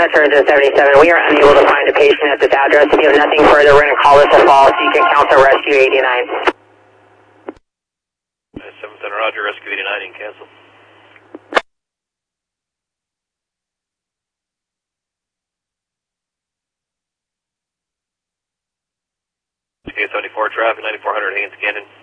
Messenger 77, we are unable to find a patient at this address. If you have nothing further, we're going to call this a fall so you can cancel rescue 89. 7 Center, Roger, rescue 89, you can cancel. K74 traffic, 9400 Haines Canyon.